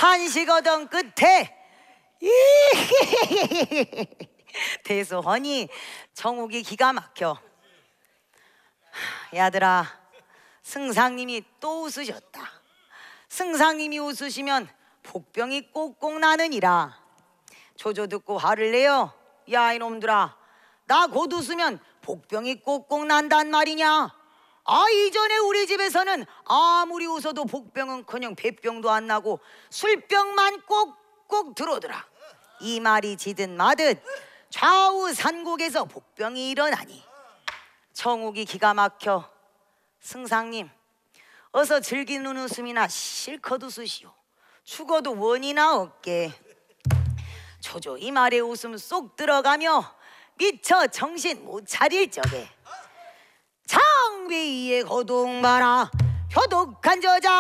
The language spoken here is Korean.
한식 얻은 끝에 대소하니 정욱이 기가 막혀. 야들아, 승상님이 또 웃으셨다. 승상님이 웃으시면 복병이 꼭꼭 나느니라. 조조 듣고 화를 내요. 야 이놈들아, 나 곧 웃으면 복병이 꼭꼭 난단 말이냐? 아, 이전에 우리 집에서는 아무리 웃어도 복병은커녕 폐병도 안 나고 술병만 꼭꼭 들어오더라. 이 말이 지듯 마듯 좌우 산곡에서 복병이 일어나니 정욱이 기가 막혀. 승상님, 어서 즐기는 웃음이나 실컷 웃으시오. 죽어도 원이나 없게. 조조 이 말에 웃음 쏙 들어가며 미처 정신 못 차릴 적에 장비의 거동 봐라. 표독한 저장